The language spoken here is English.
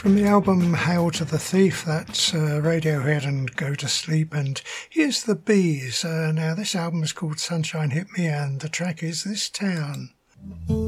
From the album Hail to the Thief, that's Radiohead and Go to Sleep, and here's the Bees. Now this album is called Sunshine Hit Me and the track is This Town.